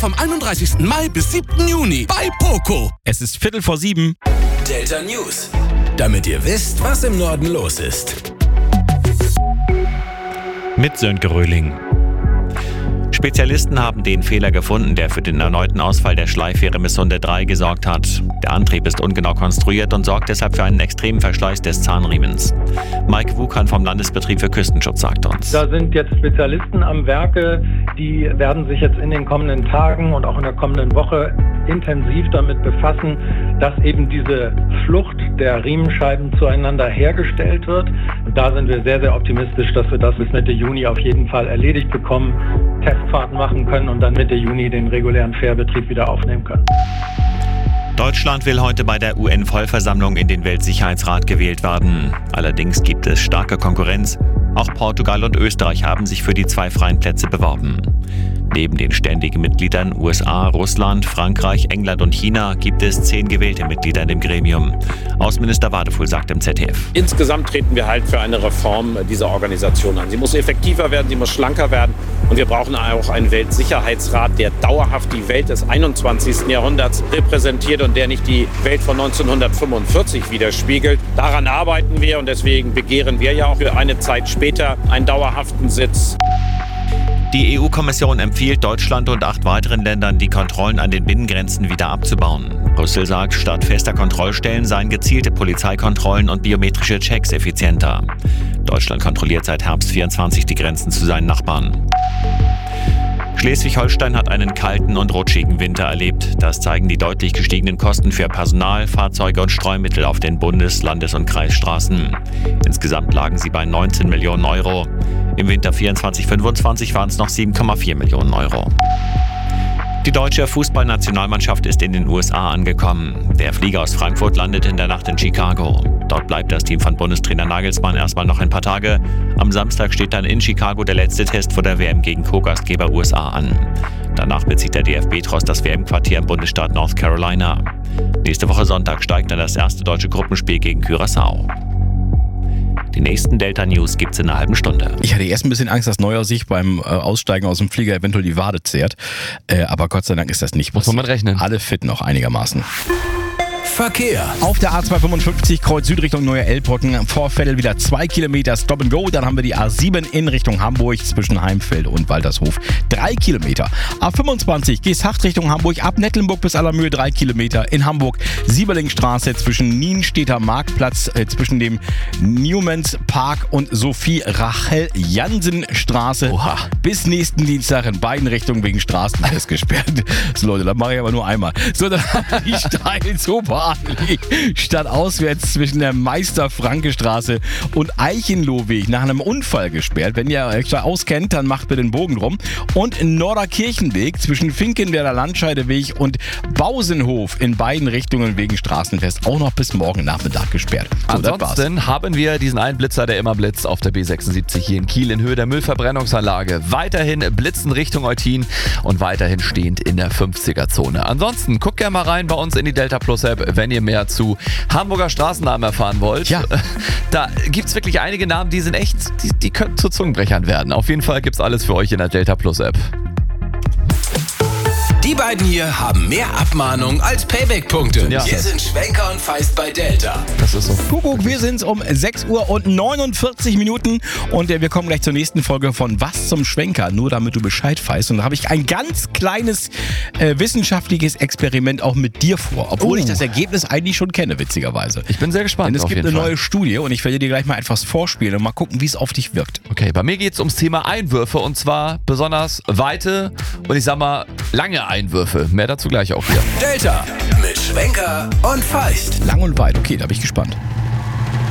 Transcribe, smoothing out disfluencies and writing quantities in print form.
Vom 31. Mai bis 7. Juni bei Poco. Es ist 6:45. Delta News. Damit ihr wisst, was im Norden los ist. Mit Sönke Röhling. Spezialisten haben den Fehler gefunden, der für den erneuten Ausfall der Schleifähre Missunde 3 gesorgt hat. Der Antrieb ist ungenau konstruiert und sorgt deshalb für einen extremen Verschleiß des Zahnriemens. Mike Wukan vom Landesbetrieb für Küstenschutz sagt uns. Da sind jetzt Spezialisten am Werke, die werden sich jetzt in den kommenden Tagen und auch in der kommenden Woche intensiv damit befassen, dass eben diese Flucht der Riemenscheiben zueinander hergestellt wird. Und da sind wir sehr, sehr optimistisch, dass wir das bis Mitte Juni auf jeden Fall erledigt bekommen, Testfahrten machen können und dann Mitte Juni den regulären Fährbetrieb wieder aufnehmen können. Deutschland will heute bei der UN-Vollversammlung in den Weltsicherheitsrat gewählt werden. Allerdings gibt es starke Konkurrenz. Auch Portugal und Österreich haben sich für die 2 freien Plätze beworben. Neben den ständigen Mitgliedern USA, Russland, Frankreich, England und China gibt es 10 gewählte Mitglieder in dem Gremium. Außenminister Wadefuhl sagt im ZDF. Insgesamt treten wir halt für eine Reform dieser Organisation an. Sie muss effektiver werden, sie muss schlanker werden. Und wir brauchen auch einen Weltsicherheitsrat, der dauerhaft die Welt des 21. Jahrhunderts repräsentiert und der nicht die Welt von 1945 widerspiegelt. Daran arbeiten wir und deswegen begehren wir ja auch für eine Zeit später einen dauerhaften Sitz. Die EU-Kommission empfiehlt Deutschland und 8 weiteren Ländern, die Kontrollen an den Binnengrenzen wieder abzubauen. Brüssel sagt, statt fester Kontrollstellen seien gezielte Polizeikontrollen und biometrische Checks effizienter. Deutschland kontrolliert seit Herbst 24 die Grenzen zu seinen Nachbarn. Schleswig-Holstein hat einen kalten und rutschigen Winter erlebt. Das zeigen die deutlich gestiegenen Kosten für Personal, Fahrzeuge und Streumittel auf den Bundes-, Landes- und Kreisstraßen. Insgesamt lagen sie bei 19 Millionen Euro. Im Winter 24/25 waren es noch 7,4 Millionen Euro. Die deutsche Fußballnationalmannschaft ist in den USA angekommen. Der Flieger aus Frankfurt landet in der Nacht in Chicago. Dort bleibt das Team von Bundestrainer Nagelsmann erstmal noch ein paar Tage. Am Samstag steht dann in Chicago der letzte Test vor der WM gegen Co-Gastgeber USA an. Danach bezieht der DFB-Tross das WM-Quartier im Bundesstaat North Carolina. Nächste Woche Sonntag steigt dann das erste deutsche Gruppenspiel gegen Curaçao. Die nächsten Delta News gibt's in einer halben Stunde. Ich hatte erst ein bisschen Angst, dass Neuer sich beim Aussteigen aus dem Flieger eventuell die Wade zehrt. Aber Gott sei Dank ist das nicht passiert. Muss man rechnen. Alle fit noch einigermaßen. Verkehr. Auf der A255 Kreuz Süd Richtung Neue Elbbrücken vor Vettel wieder 2 Kilometer Stop and Go. Dann haben wir die A7 in Richtung Hamburg zwischen Heimfeld und Waltershof 3 Kilometer. A25 Geesthacht Richtung Hamburg ab Nettlenburg bis Allermühe 3 Kilometer. In Hamburg Sieberlingstraße zwischen Nienstädter Marktplatz zwischen dem Newmans Park und Sophie Rachel Jansen Straße. Oha. Bis nächsten Dienstag in beiden Richtungen wegen Straßenfest gesperrt. So Leute, das mache ich aber nur einmal. So, dann haben wir die Steilzober statt auswärts zwischen der Meister-Franke-Straße und Eichenlohweg nach einem Unfall gesperrt. Wenn ihr euch da auskennt, dann macht bitte den Bogen drum. Und Norderkirchenweg zwischen Finkenwerder Landscheideweg und Bausenhof in beiden Richtungen wegen Straßenfest auch noch bis morgen Nachmittag gesperrt. So, ansonsten haben wir diesen einen Blitzer, der immer blitzt, auf der B76 hier in Kiel in Höhe der Müllverbrennungsanlage. Weiterhin blitzen Richtung Eutin und weiterhin stehend in der 50er-Zone. Ansonsten guckt gerne mal rein bei uns in die Delta Plus App, wenn ihr mehr zu Hamburger Straßennamen erfahren wollt. Ja. Da gibt es wirklich einige Namen, die sind echt, die könnten zu Zungenbrechern werden. Auf jeden Fall gibt es alles für euch in der Delta Plus App. Die beiden hier haben mehr Abmahnung als Payback-Punkte. Ja. Wir sind Schwenker und Feist bei Delta. Das ist so. Kuckuck, wir sind's um 6:49 und wir kommen gleich zur nächsten Folge von Was zum Schwenker, nur damit du Bescheid weißt. Und da habe ich ein ganz kleines wissenschaftliches Experiment auch mit dir vor, obwohl ich das Ergebnis eigentlich schon kenne, witzigerweise. Ich bin sehr gespannt. Denn es gibt eine neue Studie und ich werde dir gleich mal etwas vorspielen und mal gucken, wie es auf dich wirkt. Okay, bei mir geht es ums Thema Einwürfe und zwar besonders weite und ich sag mal lange Einwürfe. Mehr dazu gleich auch hier. Delta mit Schwenker und Feist. Lang und weit, okay, da bin ich gespannt.